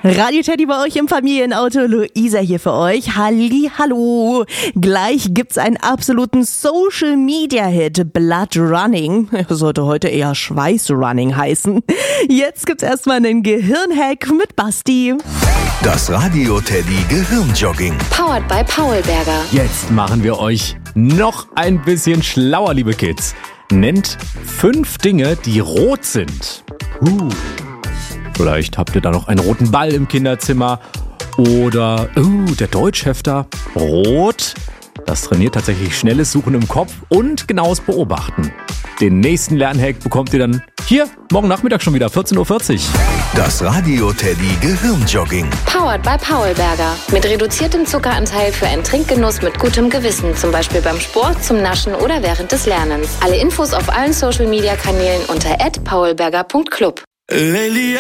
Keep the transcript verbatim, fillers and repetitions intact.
Radio Teddy bei euch im Familienauto, Luisa hier für euch. Halli, hallo. Gleich gibt's einen absoluten Social-Media-Hit, Blood Running. Sollte heute eher Schweiß-Running heißen. Jetzt gibt's erstmal einen Gehirnhack mit Basti. Das Radio Teddy Gehirnjogging. Powered by Paulberger. Jetzt machen wir euch noch ein bisschen schlauer, liebe Kids. Nennt fünf Dinge, die rot sind. Uh. Vielleicht habt ihr da noch einen roten Ball im Kinderzimmer. Oder uh, der Deutschhefter. Rot. Das trainiert tatsächlich schnelles Suchen im Kopf und genaues Beobachten. Den nächsten Lernhack bekommt ihr dann hier morgen Nachmittag schon wieder, vierzehn Uhr vierzig. Das Radio Teddy Gehirnjogging. Powered by Paulberger. Mit reduziertem Zuckeranteil für einen Trinkgenuss mit gutem Gewissen. Zum Beispiel beim Sport, zum Naschen oder während des Lernens. Alle Infos auf allen Social-Media-Kanälen unter at paulberger punkt club.